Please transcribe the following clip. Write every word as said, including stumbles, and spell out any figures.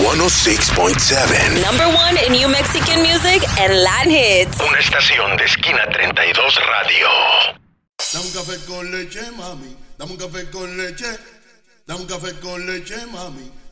ciento seis punto siete. Number one in New Mexican music and Latin hits. Una estación de Esquina treinta y dos Radio. Dame un café con leche, mami. Dame un café con leche. Dame un café con leche, mami.